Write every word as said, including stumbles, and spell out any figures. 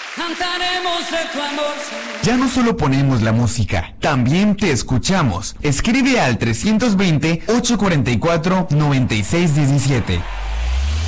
Cantaremos de tu amor. Ya no solo ponemos la música, también te escuchamos. Escribe al trescientos veinte, ochocientos cuarenta y cuatro, noventa y seis diecisiete.